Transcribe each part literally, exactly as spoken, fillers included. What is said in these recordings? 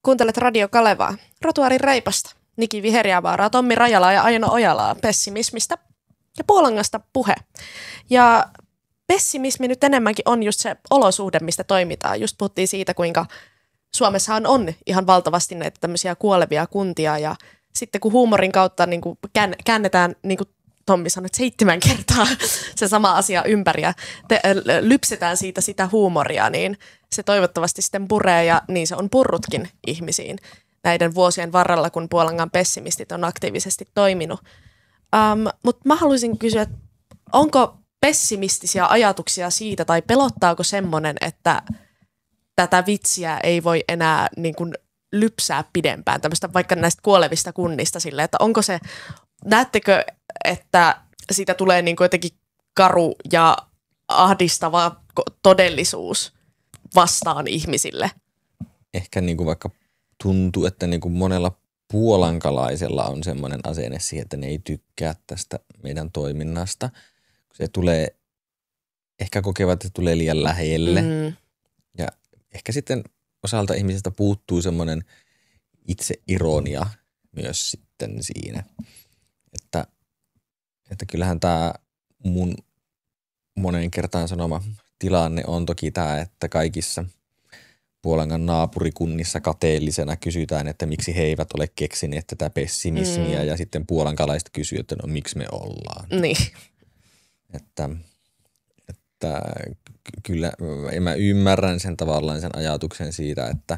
Kuuntelet Radio Kalevaa, Rotuaarin reipasta, Niki Viheriävaaraa, Tommi Rajalaa ja Aino Ojalaa, pessimismistä ja Puolangasta puhe. Ja pessimismi nyt enemmänkin on just se olosuhde, mistä toimitaan. Just puhuttiin siitä, kuinka Suomessahan on ihan valtavasti näitä tämmöisiä kuolevia kuntia ja sitten kun huumorin kautta niin kuin käännetään, niin kuin Tommi sanoi, seitsemän kertaa se sama asia ympäri ja te, lypsetään siitä sitä huumoria, niin se toivottavasti sitten puree ja niin se on purrutkin ihmisiin näiden vuosien varrella, kun Puolangan pessimistit on aktiivisesti toiminut. Um, Mutta mä haluaisin kysyä, onko pessimistisiä ajatuksia siitä tai pelottaako semmoinen, että tätä vitsiä ei voi enää niin kuin lypsää pidempään, tämmöistä vaikka näistä kuolevista kunnista silleen, että onko se, näettekö, että siitä tulee niin kuin jotenkin karu ja ahdistava todellisuus vastaan ihmisille? Ehkä niin kuin vaikka tuntuu, että niin kuin monella puolankalaisella on semmoinen asenne siihen, että ne ei tykkää tästä meidän toiminnasta. Se tulee, ehkä kokevat, että se tulee liian lähelle. Mm. Ja ehkä sitten osalta ihmisistä puuttuu semmoinen itseironia myös sitten siinä. Että, että kyllähän tämä mun monen kertaan sanoma tilanne on toki tämä, että kaikissa Puolangan naapurikunnissa kateellisena kysytään, että miksi he eivät ole keksineet tätä pessimismiä mm. ja sitten puolankalaiset kysyy, että no miksi me ollaan. Niin. Että, että kyllä mä ymmärrän sen tavallaan sen ajatuksen siitä, että,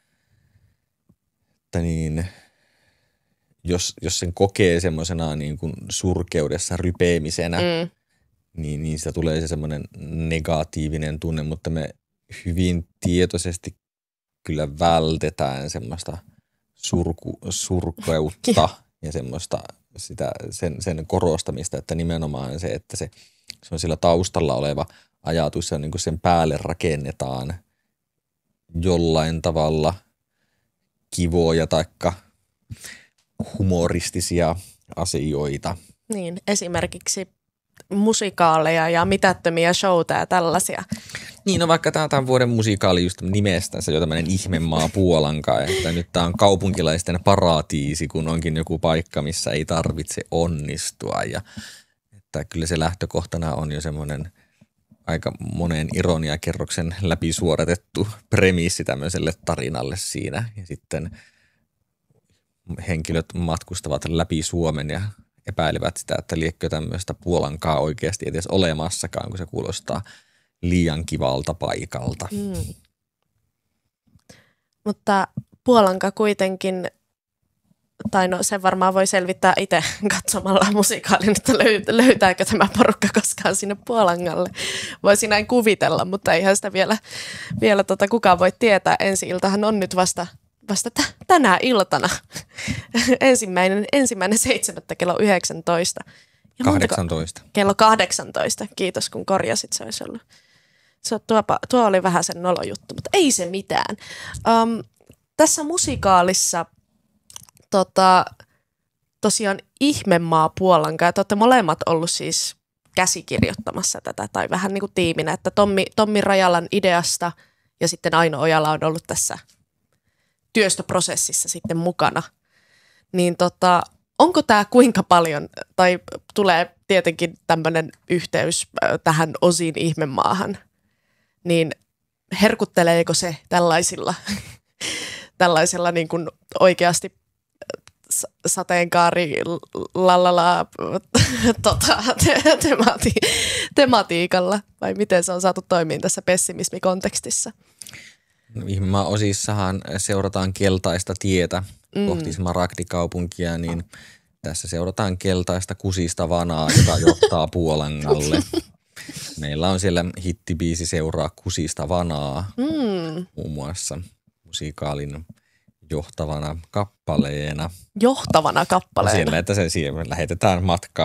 että niin, jos, jos sen kokee semmoisena niin kuin surkeudessa rypeemisenä, mm. niin, niin sitä tulee se semmoinen negatiivinen tunne, mutta me hyvin tietoisesti kyllä vältetään semmoista surku, surkeutta ja semmoista sitä, sen, sen korostamista, että nimenomaan se, että se, se on sillä taustalla oleva ajatus ja niin kuin sen päälle rakennetaan jollain tavalla kivoja taikka humoristisia asioita. Niin, esimerkiksi musikaaleja ja mitättömiä showta ja tällaisia. Niin, no vaikka tämä tämän vuoden musikaali just nimestänsä jo tämmöinen ihmemaa Puolanka, että nyt tämä on kaupunkilaisten paratiisi, kun onkin joku paikka, missä ei tarvitse onnistua. Ja että kyllä se lähtökohtana on jo semmoinen aika monen ironiakerroksen läpi suoratettu premissi tämmöiselle tarinalle siinä. Ja sitten henkilöt matkustavat läpi Suomen ja epäilevät sitä, että liekkö tämmöistä Puolankaa oikeasti edes olemassakaan, kun se kuulostaa liian kivalta paikalta. Mm. Mutta Puolanka kuitenkin, tai no sen varmaan voi selvittää itse katsomalla musikaalin, että löytääkö tämä porukka koskaan sinne Puolangalle. Voisin näin kuvitella, mutta eihän sitä vielä, vielä tota kukaan voi tietää. Ensi-iltahan on nyt vasta Vasta t- tänä iltana. Ensimmäinen, ensimmäinen seitsemättä kello yhdeksäntoista. Ja kahdeksantoista. Montako? Kello kahdeksantoista. Kiitos kun korjasit, se olisi ollut. Se, tuo, tuo oli vähän sen nolojuttu, mutta ei se mitään. Um, tässä musikaalissa tota, tosiaan ihmemaa Puolanka, ja te olette molemmat ollut siis käsikirjoittamassa tätä, tai vähän niin kuin tiiminä, että Tommi, Tommi Rajalan ideasta ja sitten Aino Ojala on ollut tässä työstöprosessissa sitten mukana, niin tota, onko tämä kuinka paljon, tai tulee tietenkin tämmöinen yhteys tähän Osin ihmemaahan, niin herkutteleeko se tällaisilla, tällaisella niin kuin oikeasti sateenkaari lalala tota, te, temati, tematiikalla, vai miten se on saatu toimia tässä pessimismikontekstissa? No, ihmemaa Osissahan seurataan keltaista tietä mm. kohti Smaragdikaupunkia, niin tässä seurataan keltaista kusista vanaa, joka johtaa Puolangalle. Meillä on siellä hittibiisi Seuraa kusista vanaa, mm. muun muassa musikaalin johtavana kappaleena. Johtavana kappaleena? Siellä, että se siihen lähetetään matkaa